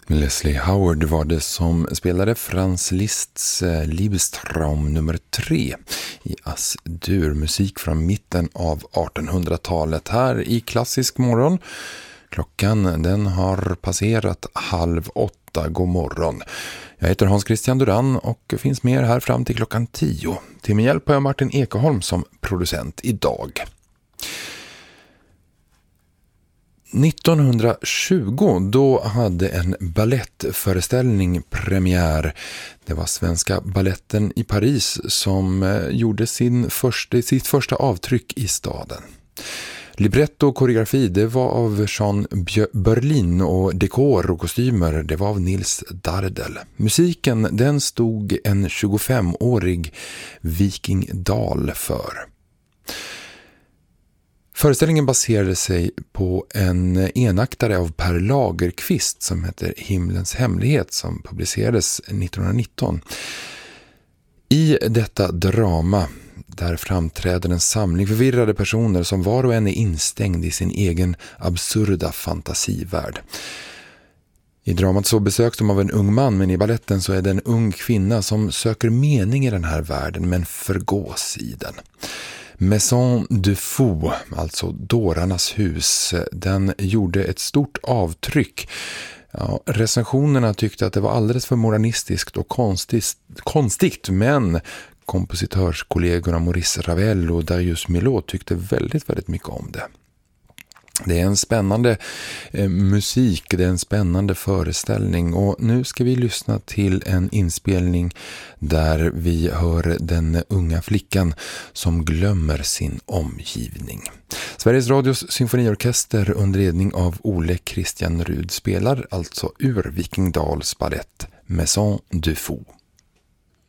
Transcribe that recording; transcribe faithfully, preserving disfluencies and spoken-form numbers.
Leslie Howard var det som spelade Franz Liszts Liebestraum nummer tre i As-dur, musik från mitten av artonhundratalet här i Klassisk morgon. Klockan den har passerat halv åtta. God morgon. Jag heter Hans Christian Duran och finns med här fram till klockan tio. Till min hjälp har jag Martin Ekholm som producent idag. nittonhundratjugo då hade en ballettföreställning premiär. Det var Svenska balletten i Paris som gjorde sin första, sitt första avtryck i staden. Libretto och koreografi det var av Jean Berlin och dekor och kostymer det var av Nils Dardel. Musiken den stod en tjugofemårig Viking Dahl för. Föreställningen baserade sig på en enaktare av Per Lagerkvist som heter Himlens hemlighet som publicerades nittonhundranitton. I detta drama där framträder en samling förvirrade personer som var och en är instängd i sin egen absurda fantasivärld. I dramat så besöks de av en ung man, men i balletten så är det en ung kvinna som söker mening i den här världen men förgås i den. Maison de Fou, alltså dårarnas hus, den gjorde ett stort avtryck. Ja, recensionerna tyckte att det var alldeles för modernistiskt och konstigt, konstigt men kompositörskollegorna Maurice Ravel och Darius Milhaud tyckte väldigt, väldigt mycket om det. Det är en spännande eh, musik, det är en spännande föreställning och nu ska vi lyssna till en inspelning där vi hör den unga flickan som glömmer sin omgivning. Sveriges Radios symfoniorkester under ledning av Ole Christian Rud spelar alltså ur Viking Dahls ballett Maison de Fou.